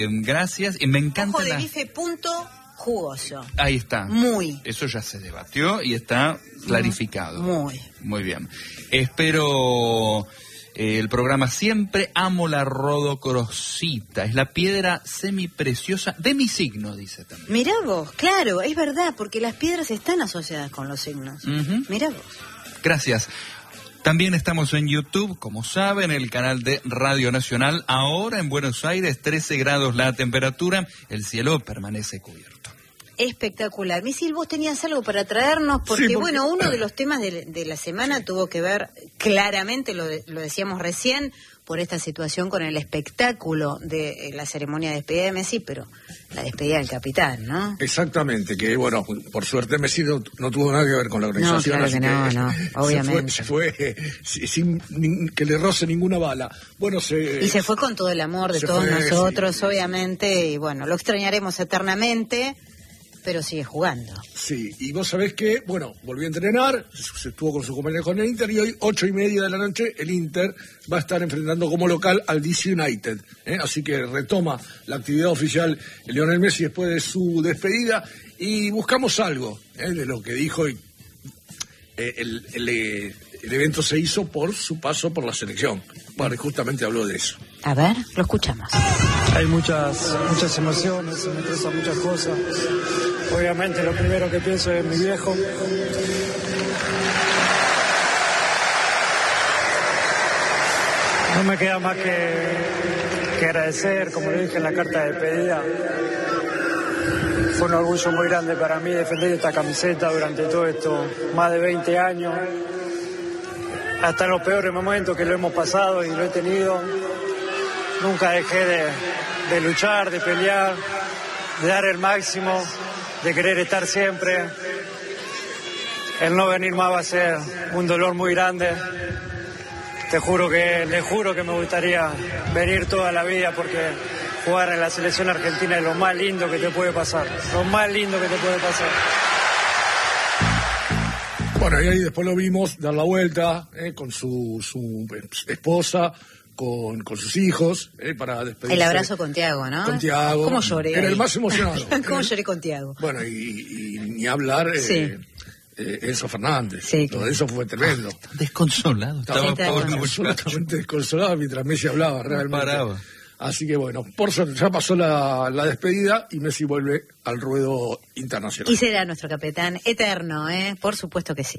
Gracias, y me encanta. Ojo de bife punto jugoso. Ahí está. Muy. Eso ya se debatió y está clarificado. Muy bien. Espero el programa Siempre Amo la rodocrosita. Es la piedra semipreciosa de mi signo, dice también. Mirá vos, claro, es verdad, porque las piedras están asociadas con los signos. Mirá vos. Gracias. También estamos en YouTube, como saben, el canal de Radio Nacional. Ahora en Buenos Aires, 13 grados la temperatura, el cielo permanece cubierto. Espectacular. Misil, vos tenías algo para traernos, porque bueno, uno de los temas de la semana tuvo que ver, claramente, lo decíamos recién, por esta situación con el espectáculo de la ceremonia de despedida de Messi, pero la despedida del capitán, ¿no? Exactamente, que bueno, por suerte Messi no tuvo nada que ver con la organización. No, claro que no, obviamente. Se fue sin que le roce ninguna bala. Bueno, y se fue con todo el amor de todos nosotros, obviamente, y bueno, lo extrañaremos eternamente, pero sigue jugando. Sí, y vos sabés que, bueno, volvió a entrenar, se estuvo con su compañero con el Inter, y hoy, 8:30 de la noche, el Inter va a estar enfrentando como local al DC United. Así que retoma la actividad oficial Lionel Messi después de su despedida, y buscamos algo de lo que dijo. El evento se hizo por su paso por la selección. Bueno, justamente habló de eso. A ver, lo escuchamos. Hay muchas emociones, se me expresan muchas cosas. Obviamente lo primero que pienso es mi viejo. No me queda más que agradecer, como le dije en la carta de despedida. Fue un orgullo muy grande para mí defender esta camiseta durante todo esto, más de 20 años. Hasta en los peores momentos que lo hemos pasado y lo he tenido. Nunca dejé de luchar, de pelear, de dar el máximo, de querer estar siempre. El no venir más va a ser un dolor muy grande. Le juro que me gustaría venir toda la vida, porque jugar en la selección argentina es lo más lindo que te puede pasar. Lo más lindo que te puede pasar. Bueno, y ahí después lo vimos dar la vuelta con su esposa, con sus hijos, para despedirse. El abrazo con Thiago, ¿no? Con Thiago. ¿Cómo lloré? Era el más emocionado. ¿Cómo lloré con Thiago? Bueno, y ni hablar Enzo Fernández. Sí, todo eso fue tremendo. Desconsolado. Estaba absolutamente desconsolado mientras Messi hablaba, realmente. No paraba. Así que bueno, por suerte ya pasó la despedida y Messi vuelve al ruedo internacional. Y será nuestro capitán eterno, por supuesto que sí.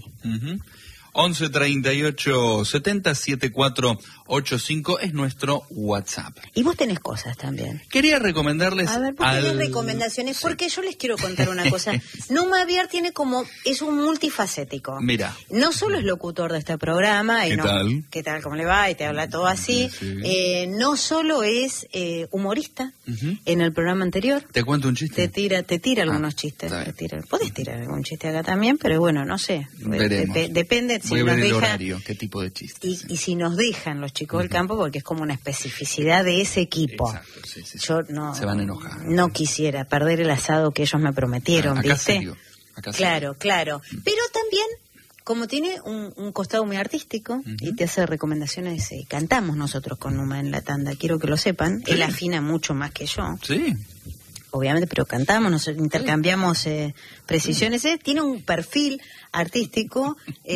11 38 70 74 85 es nuestro WhatsApp. Y vos tenés cosas también. Quería recomendarles. A ver, vos tenés recomendaciones, porque yo les quiero contar una cosa. Numa Aviar es un multifacético. Mira. No solo es locutor de este programa. ¿Qué tal? ¿Cómo le va? Y te habla todo así. Sí. No solo es humorista. En el programa anterior. ¿Te cuento un chiste? Te tira algunos chistes. Podés tirar algún chiste acá también, pero bueno, no sé. Depende. Voy a ver el horario, qué tipo de chistes. Y si nos dejan los chicos del campo, porque es como una especificidad de ese equipo. Exacto, sí. Yo no, se van a enojar. No quisiera perder el asado que ellos me prometieron, acá ¿viste? Serio. Claro. Pero también, como tiene un costado muy artístico y te hace recomendaciones, cantamos nosotros con Numa en la tanda, quiero que lo sepan. Sí. Él afina mucho más que yo. Sí. Obviamente, pero cantamos, nos intercambiamos precisiones. Tiene un perfil artístico.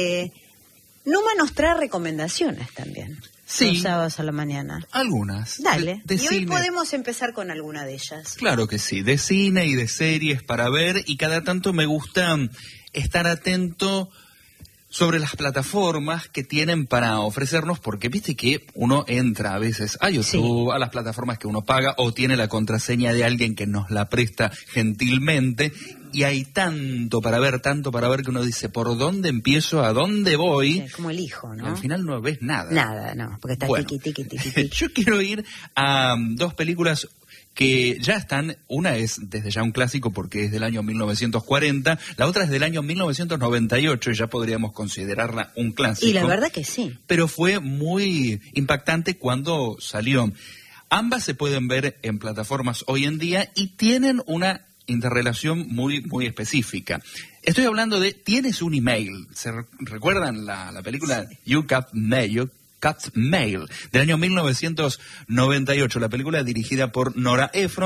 Numa nos trae recomendaciones también. Sí. Los sábados a la mañana. Algunas. Dale. De y cine. hoy podemos empezar con alguna de ellas. Claro que sí. De cine y de series para ver. Y cada tanto me gusta estar atento sobre las plataformas que tienen para ofrecernos, porque viste que uno entra a veces a YouTube, a las plataformas que uno paga, o tiene la contraseña de alguien que nos la presta gentilmente, y hay tanto para ver que uno dice, ¿por dónde empiezo? ¿A dónde voy? Sí, como el hijo, ¿no? Al final no ves nada. Nada, no, porque está tiqui. Yo quiero ir a dos películas que ya están. Una es desde ya un clásico porque es del año 1940, la otra es del año 1998 y ya podríamos considerarla un clásico. Y la verdad que sí. Pero fue muy impactante cuando salió. Ambas se pueden ver en plataformas hoy en día y tienen una interrelación muy, muy específica. Estoy hablando de ¿Tienes un email? ¿Se recuerdan la película You Got Mail? Cat Mail, del año 1998, la película dirigida por Nora Ephron.